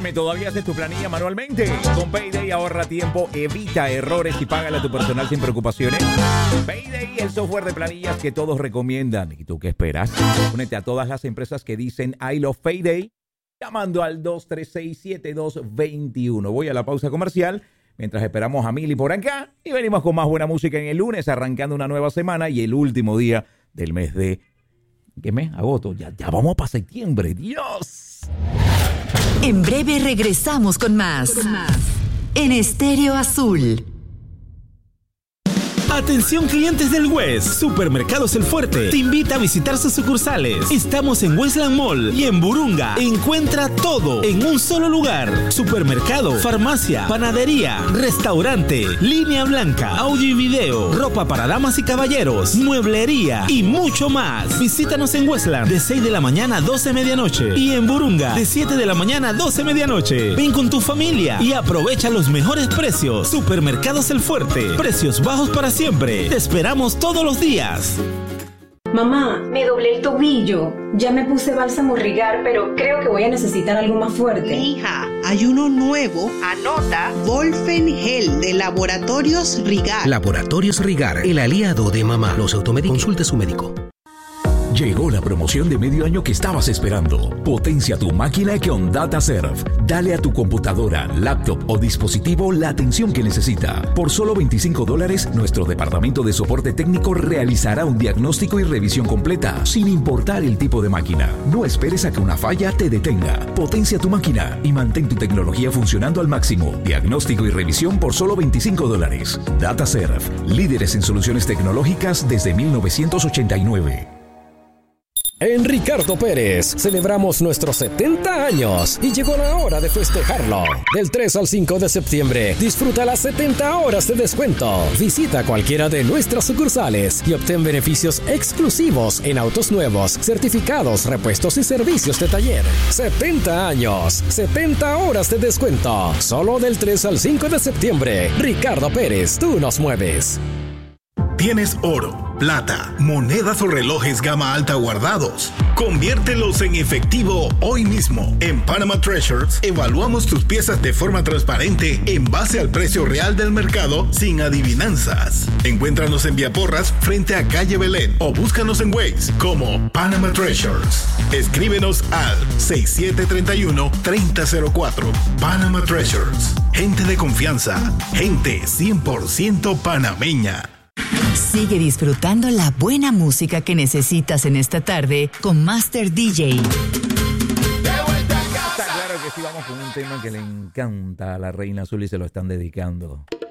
Óyeme, ¿todavía haces tu planilla manualmente? Con Payday ahorra tiempo, evita errores y págale a tu personal sin preocupaciones. Payday, el software de planillas que todos recomiendan. ¿Y tú qué esperas? Únete a todas las empresas que dicen I love Payday llamando al 236-7221. Voy a la pausa comercial mientras esperamos a Mili por acá y venimos con más buena música en el lunes, arrancando una nueva semana y el último día del mes de... ¿Qué mes? Agosto. Ya vamos para septiembre. ¡Dios! En breve regresamos con más. En Estéreo Azul. Atención clientes del West, Supermercados El Fuerte te invita a visitar sus sucursales. Estamos en Westland Mall y en Burunga. Encuentra todo en un solo lugar. Supermercado, farmacia, panadería, restaurante, línea blanca, audio y video, ropa para damas y caballeros, mueblería y mucho más. Visítanos en Westland de 6 de la mañana a 12 de medianoche y en Burunga de 7 de la mañana a 12 de medianoche. Ven con tu familia y aprovecha los mejores precios. Supermercados El Fuerte, precios bajos para siempre. Te esperamos todos los días. Mamá, me doblé el tobillo. Ya me puse bálsamo Rigar, pero creo que voy a necesitar algo más fuerte. Hija, hay uno nuevo. Anota. Volfen Gel de Laboratorios Rigar. Laboratorios Rigar, el aliado de mamá. Los automedica. Consulte a su médico. Llegó la promoción de medio año que estabas esperando. Potencia tu máquina con DataServe. Dale a tu computadora, laptop o dispositivo la atención que necesita. Por solo $25, nuestro departamento de soporte técnico realizará un diagnóstico y revisión completa, sin importar el tipo de máquina. No esperes a que una falla te detenga. Potencia tu máquina y mantén tu tecnología funcionando al máximo. Diagnóstico y revisión por solo $25. DataServe, líderes en soluciones tecnológicas desde 1989. En Ricardo Pérez celebramos nuestros 70 años y llegó la hora de festejarlo. Del 3 al 5 de septiembre, disfruta las 70 horas de descuento. Visita cualquiera de nuestras sucursales y obtén beneficios exclusivos en autos nuevos, certificados, repuestos y servicios de taller. 70 años, 70 horas de descuento. Solo del 3 al 5 de septiembre. Ricardo Pérez, tú nos mueves. ¿Tienes oro, plata, monedas o relojes gama alta guardados? Conviértelos en efectivo hoy mismo. En Panama Treasures evaluamos tus piezas de forma transparente en base al precio real del mercado sin adivinanzas. Encuéntranos en Vía Porras frente a Calle Belén o búscanos en Waze como Panama Treasures. Escríbenos al 6731-3004. Panama Treasures. Gente de confianza. Gente 100% panameña. Sigue disfrutando la buena música que necesitas en esta tarde con Master DJ. Está claro que sí, vamos con un tema que le encanta a la Reina Azul y se lo están dedicando.